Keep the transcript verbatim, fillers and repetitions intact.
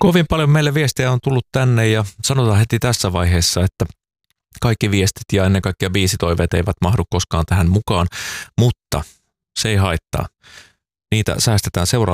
Kovin paljon meille viestejä on tullut tänne ja sanotaan heti tässä vaiheessa, että kaikki viestit ja ennen kaikkea biisitoiveet eivät mahdu koskaan tähän mukaan, mutta se ei haittaa. Niitä säästetään seuraavaksi.